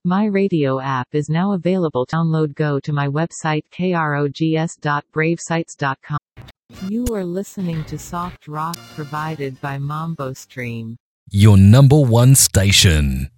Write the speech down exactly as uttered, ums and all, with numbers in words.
My Radio app is now available. Download. Go to my website krogs dot brave sites dot com. You are listening to soft rock provided by Mambo Stream. Your number one station.